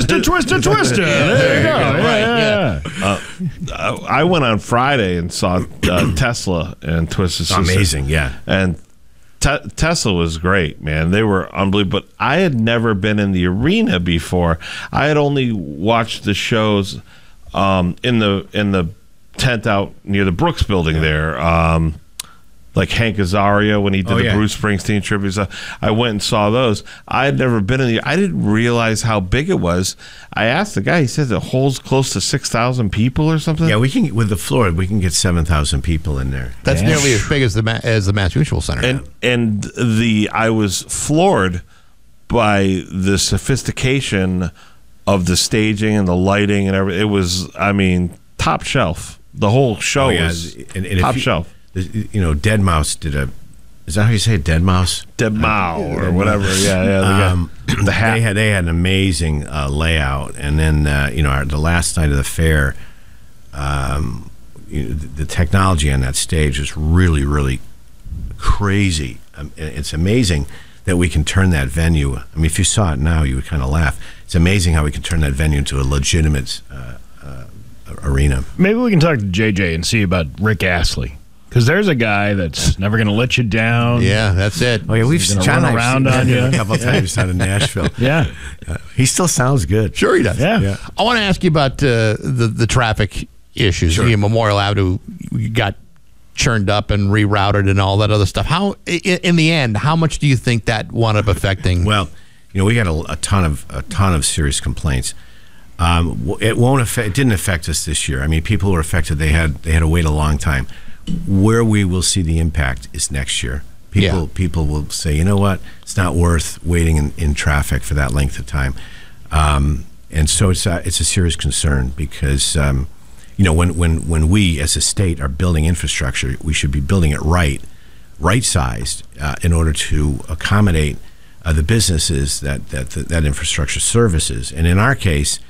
Twister. There you go. I went on Friday and saw Tesla and Twisted Sister. Amazing, yeah. And Tesla was great, man. They were unbelievable. But I had never been in the arena before. I had only watched the shows in the tent out near the Brooks building there. Like Hank Azaria when he did the Bruce Springsteen tributes. I went and saw those. I had never been in I didn't realize how big it was. I asked the guy. He said it holds close to 6,000 people or something. Yeah, we can with the floor. We can get 7,000 people in there. That's nearly as big as the Mass Mutual Center. And I was floored by the sophistication of the staging and the lighting and everything. It was, I mean, top shelf. The whole show was top shelf. You know, Dead Mouse did is that how you say it? Dead Mouse? Dead Mouse or whatever. Yeah. The hat. They had an amazing layout. And then, the last night of the fair, the technology on that stage is really, really crazy. It's amazing that we can turn that venue. I mean, if you saw it now, you would kind of laugh. It's amazing how we can turn that venue into a legitimate arena. Maybe we can talk to JJ and see about Rick Astley. Because there's a guy that's never going to let you down. Yeah, that's it. Oh, yeah, we've run around on you a couple of times down in Nashville. Yeah. He still sounds good. Sure he does. Yeah. I want to ask you about the traffic issues. Sure. Memorial Avenue got churned up and rerouted and all that other stuff. How, in the end, how much do you think that wound up affecting? Well, we got a ton of serious complaints. It didn't affect us this year. I mean, people were affected. They had to wait a long time. Where we will see the impact is next year. People will say, you know what, it's not worth waiting in traffic for that length of time, and so it's a serious concern because when we as a state are building infrastructure, we should be building it right sized in order to accommodate the businesses that infrastructure services. And in our case,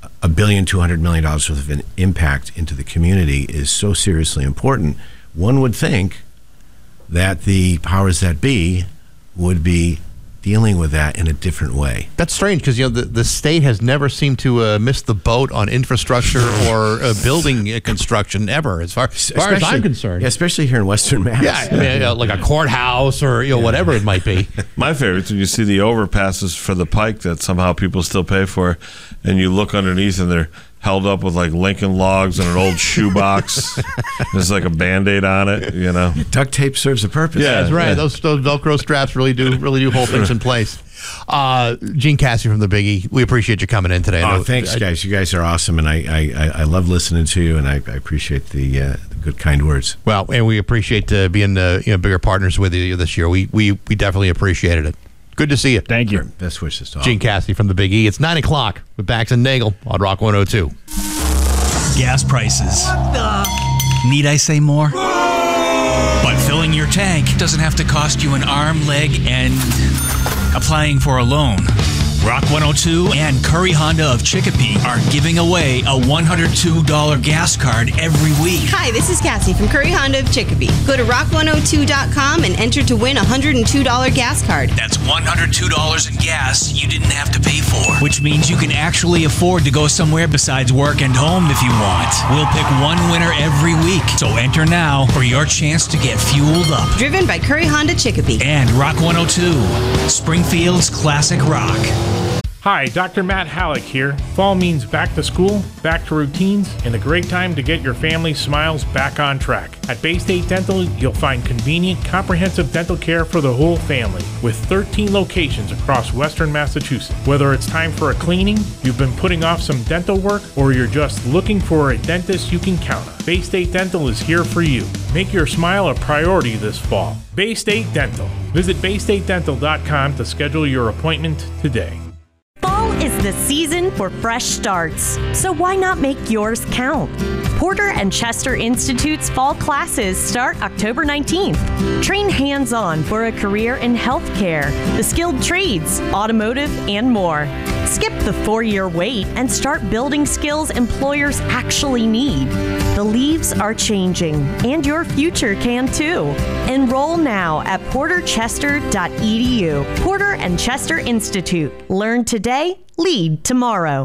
$1.2 billion worth of an impact into the community is so seriously important. One would think that the powers that be would be dealing with that in a different way. That's strange because the state has never seemed to miss the boat on infrastructure or building construction ever, as far as I'm concerned. Yeah, especially here in Western Mass. Yeah, I mean, like a courthouse or whatever it might be. My favorite is when you see the overpasses for the Pike that somehow people still pay for, and you look underneath and they're held up with like Lincoln logs and an old shoebox. There's like a Band-Aid on it, Duct tape serves a purpose. Yeah, that's right. Yeah. Those Velcro straps really do hold things in place. Gene Cassidy from the Biggie, we appreciate you coming in today. Thanks, guys. You guys are awesome, and I love listening to you, and I appreciate the good, kind words. Well, and we appreciate being bigger partners with you this year. We definitely appreciated it. Good to see you. Thank you. Best wishes to all. Gene Cassidy from the Big E. It's 9 o'clock with Bax and Nagel on Rock 102. Gas prices. Need I say more? But filling your tank doesn't have to cost you an arm, leg, and applying for a loan. Rock 102 and Curry Honda of Chicopee are giving away a $102 gas card every week. Hi, this is Cassie from Curry Honda of Chicopee. Go to rock102.com and enter to win a $102 gas card. That's $102 in gas you didn't have to pay for, which means you can actually afford to go somewhere besides work and home if you want. We'll pick one winner every week, so enter now for your chance to get fueled up. Driven by Curry Honda Chicopee. And Rock 102, Springfield's classic rock. Hi, Dr. Matt Halleck here. Fall means back to school, back to routines, and a great time to get your family's smiles back on track. At Bay State Dental, you'll find convenient, comprehensive dental care for the whole family, with 13 locations across Western Massachusetts. Whether it's time for a cleaning, you've been putting off some dental work, or you're just looking for a dentist you can count on, Bay State Dental is here for you. Make your smile a priority this fall. Bay State Dental. Visit baystatedental.com to schedule your appointment today. Fall is the season for fresh starts, so why not make yours count? Porter and Chester Institute's fall classes start October 19th. Train hands-on for a career in healthcare, the skilled trades, automotive, and more. Skip the 4-year wait and start building skills employers actually need. The leaves are changing, and your future can too. Enroll now at porterchester.edu. Porter and Chester Institute. Learn today, lead tomorrow.